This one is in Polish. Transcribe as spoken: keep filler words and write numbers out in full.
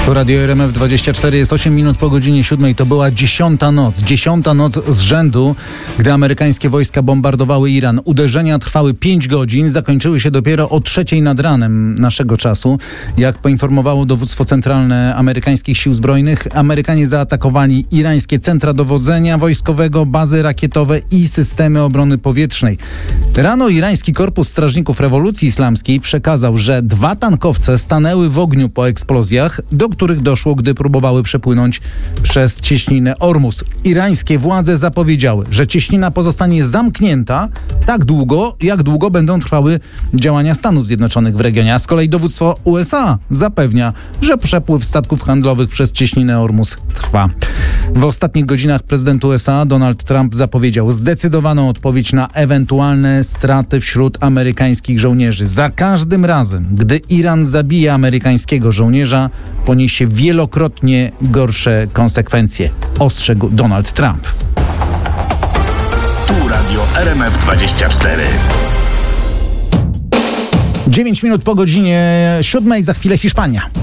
To Radio R M F dwadzieścia cztery, jest osiem minut po godzinie siódmej. To była dziesiąta noc. Dziesiąta noc z rzędu, gdy amerykańskie wojska bombardowały Iran. Uderzenia trwały pięć godzin, zakończyły się dopiero o trzeciej nad ranem naszego czasu. Jak poinformowało dowództwo centralne amerykańskich sił zbrojnych, Amerykanie zaatakowali irańskie centra dowodzenia wojskowego, bazy rakietowe i systemy obrony powietrznej. Rano irański Korpus Strażników Rewolucji Islamskiej przekazał, że dwa tankowce stanęły w ogniu po eksplozjach, do których doszło, gdy próbowały przepłynąć przez cieśninę Ormus. Irańskie władze zapowiedziały, że cieśnina pozostanie zamknięta tak długo, jak długo będą trwały działania Stanów Zjednoczonych w regionie. A z kolei dowództwo U S A zapewnia, że przepływ statków handlowych przez cieśninę Ormus trwa. W ostatnich godzinach prezydent U S A Donald Trump zapowiedział zdecydowaną odpowiedź na ewentualne straty wśród amerykańskich żołnierzy. Za każdym razem, gdy Iran zabije amerykańskiego żołnierza, poniesie wielokrotnie gorsze konsekwencje, ostrzegł Donald Trump. Tu Radio R M F dwadzieścia cztery. dziewięć minut po godzinie siódmej, za chwilę Hiszpania.